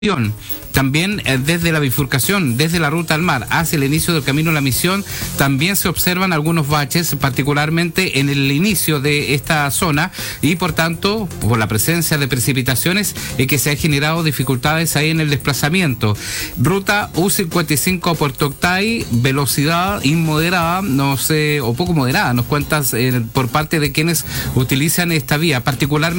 También desde la bifurcación, desde la ruta al mar hacia el inicio del camino La Misión, también se observan algunos baches, particularmente en el inicio de esta zona, y por tanto, por la presencia de precipitaciones, que se han generado dificultades ahí en el desplazamiento. Ruta U55 a Puerto Octay, velocidad inmoderada, no sé, o poco moderada, nos cuentas por parte de quienes utilizan esta vía, particularmente